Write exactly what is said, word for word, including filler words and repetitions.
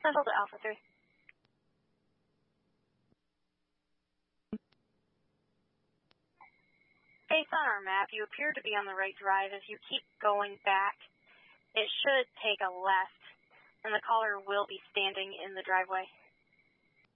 Central to Alpha three. Based on our map, you appear to be on the right drive. If you keep going back, it should take a left, and the caller will be standing in the driveway.